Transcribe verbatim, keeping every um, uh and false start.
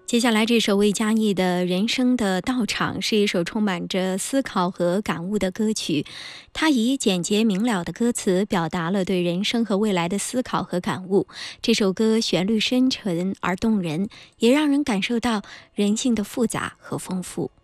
接下来这首魏佳艺的《人生的道场》是一首充满着思考和感悟的歌曲，它以简洁明了的歌词表达了对人生和未来的思考和感悟。这首歌旋律深沉而动人，也让人感受到人性的复杂和丰富。